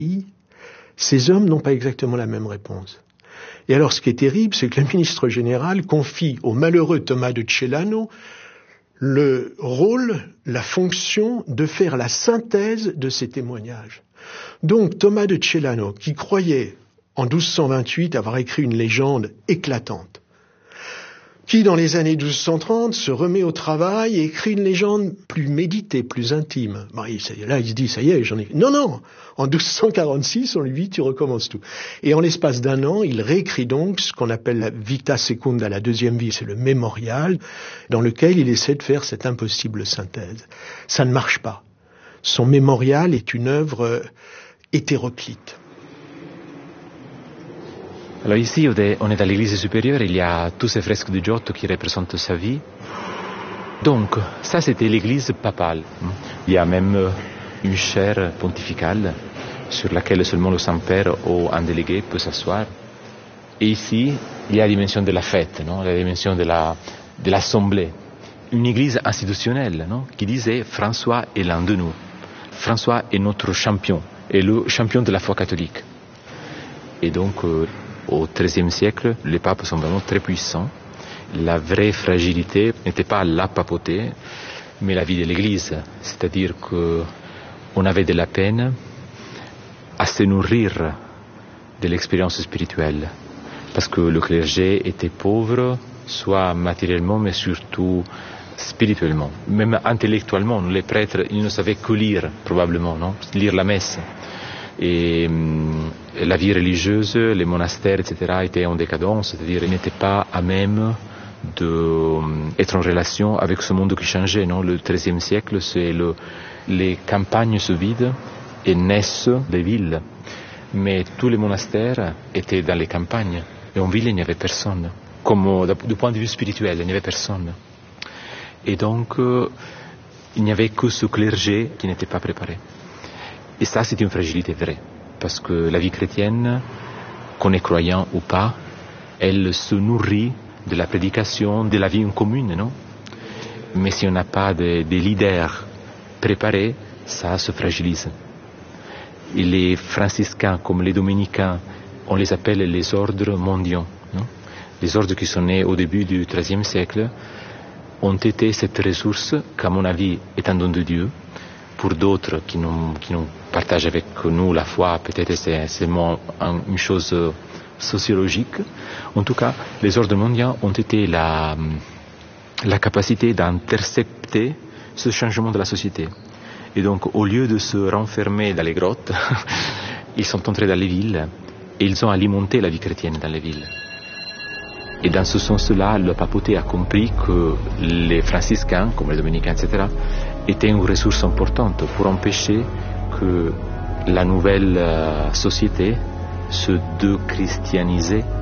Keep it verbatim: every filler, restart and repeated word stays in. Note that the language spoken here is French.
ces hommes n'ont pas exactement la même réponse. Et alors, ce qui est terrible, c'est que le ministre général confie au malheureux Thomas de Celano le rôle, la fonction de faire la synthèse de ces témoignages. Donc, Thomas de Celano, qui croyait en douze cent vingt-huit avoir écrit une légende éclatante, qui, dans les années douze cent trente, se remet au travail et écrit une légende plus méditée, plus intime. Bon, là, il se dit, ça y est, j'en ai... Non, non, en douze cent quarante-six, on lui dit, tu recommences tout. Et en l'espace d'un an, il réécrit donc ce qu'on appelle la Vita Secunda, la deuxième vie, c'est le mémorial, dans lequel il essaie de faire cette impossible synthèse. Ça ne marche pas. Son mémorial est une œuvre hétéroclite. Alors ici, on est dans l'église supérieure, il y a tous ces fresques de Giotto qui représentent sa vie. Donc, ça c'était l'église papale. Il y a même une chaire pontificale sur laquelle seulement le Saint-Père ou un délégué peut s'asseoir. Et ici, il y a la dimension de la fête, non? La dimension de, la, de l'assemblée. Une église institutionnelle, non? Qui disait François est l'un de nous. François est notre champion, est le champion de la foi catholique. Et donc, euh, au treizième siècle, les papes sont vraiment très puissants. La vraie fragilité n'était pas la papauté, mais la vie de l'Église. C'est-à-dire qu'on avait de la peine à se nourrir de l'expérience spirituelle. Parce que le clergé était pauvre, soit matériellement, mais surtout spirituellement. Même intellectuellement, les prêtres, ils ne savaient que lire, probablement, non? Lire la messe. Et hum, la vie religieuse, les monastères, et cetera, étaient en décadence, c'est-à-dire ils n'étaient pas à même d'être en relation avec ce monde qui changeait. Non? Le treizième siècle, c'est le, les campagnes se vident et naissent des villes. Mais tous les monastères étaient dans les campagnes. Et en ville, il n'y avait personne. Comme du point de vue spirituel, il n'y avait personne. Et donc, euh, il n'y avait que ce clergé qui n'était pas préparé. Et ça, c'est une fragilité vraie, parce que la vie chrétienne, qu'on est croyant ou pas, elle se nourrit de la prédication, de la vie en commune, non? Mais si on n'a pas de, de leaders préparés, ça se fragilise. Et les franciscains, comme les dominicains, on les appelle les ordres mondiaux, non? Les ordres qui sont nés au début du treizième siècle ont été cette ressource qu'à mon avis est un don de Dieu. Pour d'autres qui nous, qui nous partagent avec nous la foi, peut-être c'est seulement une chose sociologique. En tout cas, les ordres mondiaux ont été la, la capacité d'intercepter ce changement de la société. Et donc, au lieu de se renfermer dans les grottes, ils sont entrés dans les villes et ils ont alimenté la vie chrétienne dans les villes. Et dans ce sens-là, le papauté a compris que les franciscains, comme les dominicains, et cetera, étaient une ressource importante pour empêcher que la nouvelle euh, société se déchristianisait